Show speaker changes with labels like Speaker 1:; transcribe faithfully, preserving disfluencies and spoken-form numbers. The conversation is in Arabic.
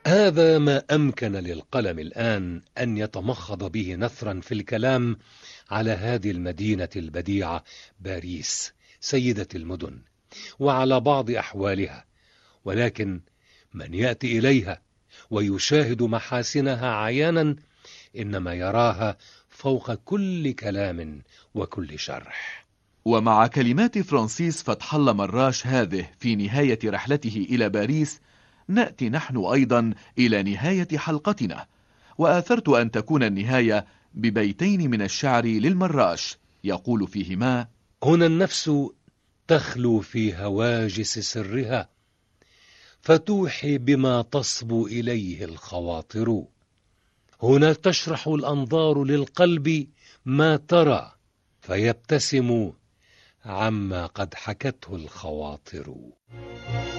Speaker 1: هذا ما أمكن للقلم الآن أن يتمخض به نثرا في الكلام على هذه المدينة البديعة باريس سيدة المدن، وعلى بعض أحوالها. ولكن من يأتي إليها ويشاهد محاسنها عيانا إنما يراها فوق كل كلام وكل شرح.
Speaker 2: ومع كلمات فرانسيس فتح الله مراش هذه في نهاية رحلته إلى باريس، نأتي نحن أيضا إلى نهاية حلقتنا، وآثرت أن تكون النهاية ببيتين من الشعر للمراش يقول فيهما:
Speaker 1: هنا النفس تخلو في هواجس سرها، فتوحي بما تصبو إليه الخواطر. هنا تشرح الأنظار للقلب ما ترى، فيبتسم عما قد حكته الخواطر.